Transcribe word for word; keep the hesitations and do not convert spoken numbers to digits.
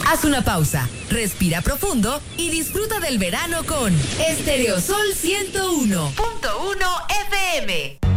Haz una pausa, respira profundo y disfruta del verano con Estereosol ciento uno punto uno F M.